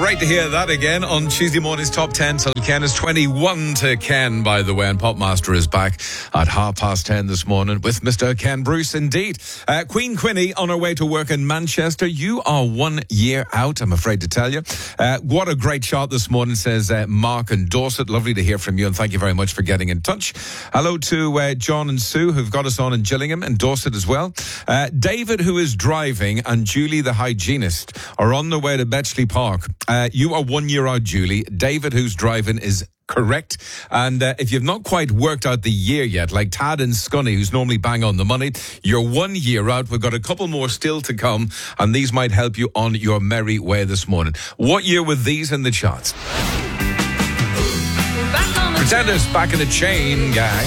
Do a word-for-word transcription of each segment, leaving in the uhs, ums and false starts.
Great to hear that again on Tuesday morning's Top ten. So Ken is twenty-one to Ken, by the way, and Popmaster is back at half past ten this morning with Mister Ken Bruce, indeed. Uh, Queen Quinny on her way to work in Manchester. You are one year out, I'm afraid to tell you. Uh, what a great shot this morning, says uh, Mark in Dorset. Lovely to hear from you, and thank you very much for getting in touch. Hello to uh, John and Sue, who've got us on in Gillingham and Dorset as well. Uh, David, who is driving, and Julie, the hygienist, are on their way to Bletchley Park. Uh, you are one year out, Julie. David, who's driving, is correct. And uh, if you've not quite worked out the year yet, like Tad and Scunny, who's normally bang on the money, you're one year out. We've got a couple more still to come, and these might help you on your merry way this morning. What year were these in the charts? Pretenders back in the chain, guy.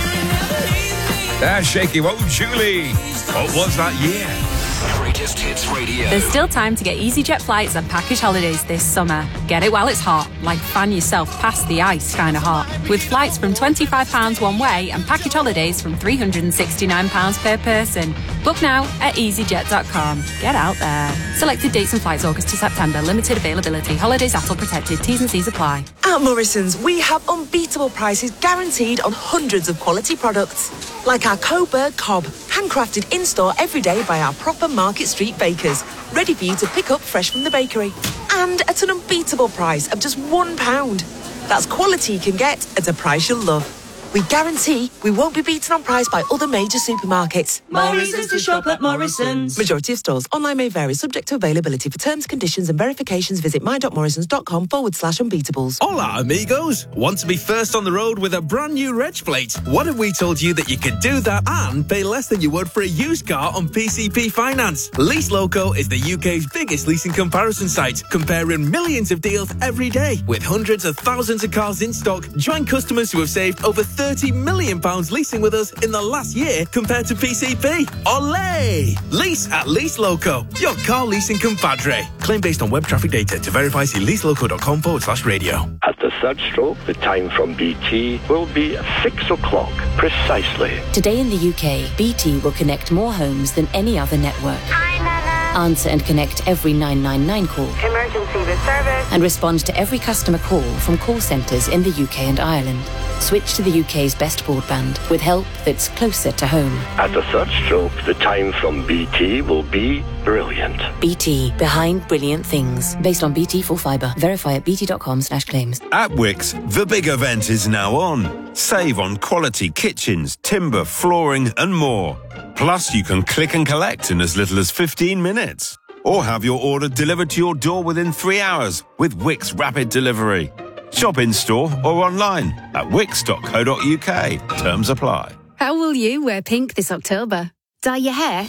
That's shaky. Whoa, Julie. What was that year? Greatest Hits Radio. There's still time to get EasyJet flights and package holidays this summer. Get it while it's hot, like fan yourself past the ice kind of hot. With flights from twenty-five pounds one way and package holidays from three hundred sixty-nine pounds per person. Book now at easyjet dot com. Get out there. Selected dates and flights August to September. Limited availability. Holidays A T L protected. T's and C's apply. At Morrison's, we have unbeatable prices guaranteed on hundreds of quality products. Like our Coburg Cob, handcrafted in-store every day by our proper Market Street bakers, ready for you to pick up fresh from the bakery. And at an unbeatable price of just one pound. That's quality you can get at a price you'll love. We guarantee we won't be beaten on price by other major supermarkets. More reasons to shop at Morrison's. Majority of stores. Online may vary, subject to availability. For terms, conditions and verifications, visit my.morrisons.com forward slash unbeatables. Hola, amigos. Want to be first on the road with a brand new reg plate? What if we told you that you could do that and pay less than you would for a used car on P C P Finance? Lease Loco is the U K's biggest leasing comparison site, comparing millions of deals every day. With hundreds of thousands of cars in stock, join customers who have saved over thirty million pounds leasing with us in the last year compared to P C P. Olé! Lease at Lease Loco, your car leasing compadre. Claim based on web traffic data. To verify, see leaseloco.com forward slash radio. At the third stroke, the time from B T will be six o'clock precisely. Today in the U K, B T will connect more homes than any other network. Hi, Nana. Answer and connect every nine nine nine call. Emergency with service. And respond to every customer call from call centres in the U K and Ireland. Switch to the U K's best broadband with help that's closer to home. At the third stroke, the time from B T will be brilliant. B T, behind brilliant things. Based on B T full fibre. Verify at bt.com slash claims. At Wickes, the big event is now on. Save on quality kitchens, timber, flooring and more. Plus, you can click and collect in as little as fifteen minutes. Or have your order delivered to your door within three hours with Wickes Rapid Delivery. Shop in-store or online at wickes dot co dot uk. Terms apply. How will you wear pink this October? Dye your hair?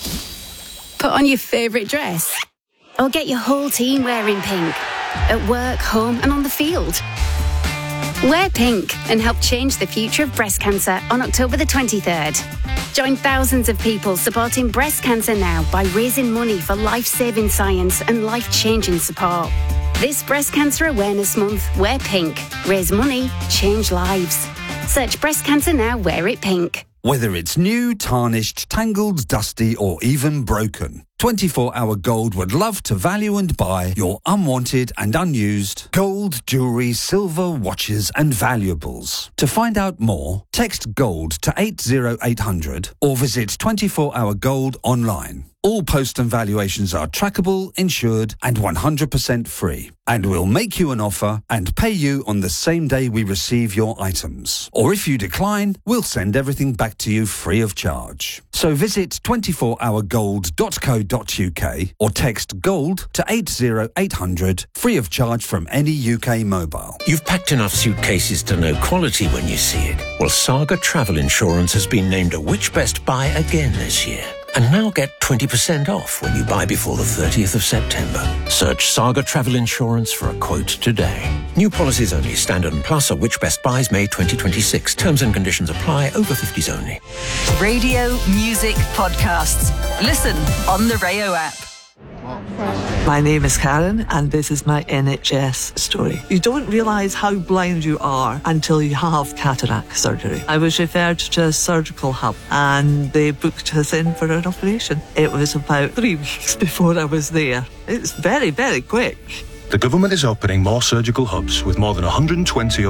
Put on your favourite dress? Or get your whole team wearing pink? At work, home and on the field? Wear pink and help change the future of breast cancer on October the twenty-third. Join thousands of people supporting breast cancer now by raising money for life-saving science and life-changing support. This Breast Cancer Awareness Month, wear pink. Raise money, change lives. Search Breast Cancer Now, wear it pink. Whether it's new, tarnished, tangled, dusty or even broken, twenty-four hour Gold would love to value and buy your unwanted and unused gold, jewellery, silver, watches and valuables. To find out more, text GOLD to eight zero eight hundred or visit twenty-four hour gold online. All post and valuations are trackable, insured and one hundred percent free. And we'll make you an offer and pay you on the same day we receive your items. Or if you decline, we'll send everything back to you free of charge. So visit twenty-four hour gold dot co dot uk or text GOLD to eight zero eight hundred, free of charge from any U K mobile. You've packed enough suitcases to know quality when you see it. Well, Saga Travel Insurance has been named a Which Best Buy again this year. And now get twenty percent off when you buy before the thirtieth of September. Search Saga Travel Insurance for a quote today. New policies only. Standard and Plus are Which Best Buys May twenty twenty-six. Terms and conditions apply. Over fifties only. Radio, music, podcasts. Listen on the Rayo app. My name is Karen and this is my N H S story. You don't realise how blind you are until you have cataract surgery. I was referred to a surgical hub and they booked us in for an operation. It was about three weeks before I was there. It's very, very quick. The government is opening more surgical hubs with more than one hundred twenty